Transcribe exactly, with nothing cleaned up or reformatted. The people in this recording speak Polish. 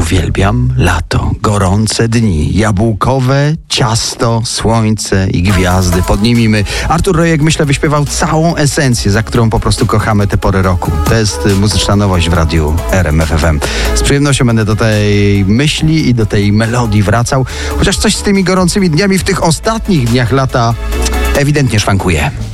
Uwielbiam lato, gorące dni, jabłkowe, ciasto, słońce i gwiazdy. Pod nimi my. Artur Rojek, myślę, wyśpiewał całą esencję, za którą po prostu kochamy tę porę roku. To jest muzyczna nowość w radiu R M F F M. Z przyjemnością będę do tej myśli i do tej melodii wracał, chociaż coś z tymi gorącymi dniami w tych ostatnich dniach lata ewidentnie szwankuje.